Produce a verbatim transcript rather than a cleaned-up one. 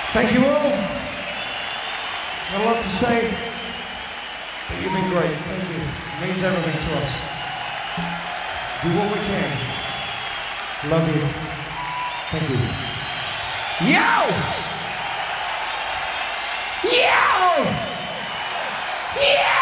Thank you all. Not a lot to say, but you've been great. Thank you. It means everything to us. Do what we can. Love you. Thank you. Yo! Yo! Yeah!